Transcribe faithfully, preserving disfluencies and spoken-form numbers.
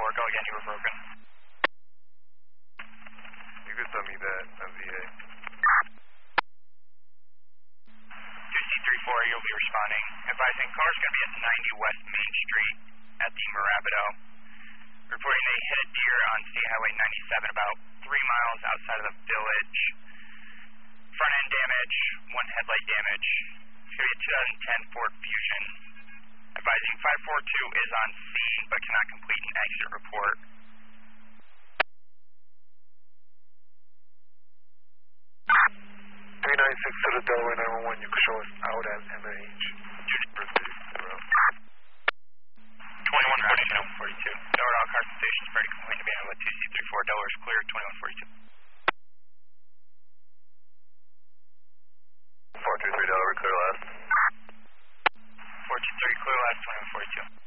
four, go again, you were broken. You could tell me that, M V A. two C three four, you'll be responding. Advising, car's going to be at ninety West Main Street at the Marabido. Reporting they hit a deer on State Highway ninety-seven about three miles outside of the village. Front end damage, one headlight damage. It's going to be a two thousand ten Ford Fusion. Advising five four two is on scene but cannot complete an exit report. three nine six to the Delaware nine one one, you can show us out at M H. twenty-one forty-two. Delaware all cars and stations ready to complain to be with two C three four. Delaware is clear, twenty-one forty-two. four two three Delaware, clear last. four two three, clear last, twenty-one forty-two.